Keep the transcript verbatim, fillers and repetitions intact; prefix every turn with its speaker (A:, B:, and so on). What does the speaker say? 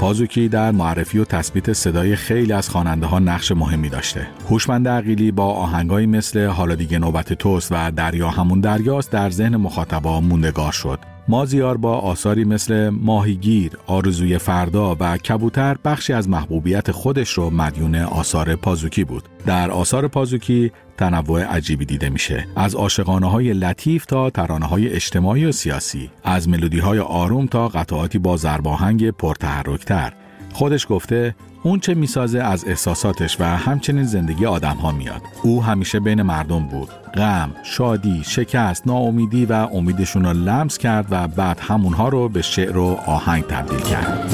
A: پازوکی در معرفی و تثبیت صدای خیلی از خواننده ها نقش مهمی داشته. هوشمند عقیلی با آهنگایی مثل حالا دیگه نوبت توست و دریا همون دریاست در ذهن مخاطبا موندگار شد. مازیار با آثاری مثل ماهیگیر، آرزوی فردا و کبوتر بخشی از محبوبیت خودش رو مدیون آثار پازوکی بود. در آثار پازوکی تنوع عجیبی دیده میشه، از عاشقانه‌های لطیف تا ترانه‌های اجتماعی و سیاسی، از ملودی‌های آروم تا قطعاتی با ضرباهنگ پرتحرک‌تر. خودش گفته اون چه میسازه از احساساتش و همچنین زندگی آدم‌ها میاد. او همیشه بین مردم بود. غم، شادی، شکست، ناامیدی و امیدشون رو لمس کرد و بعد همونها رو به شعر و آهنگ تبدیل کرد.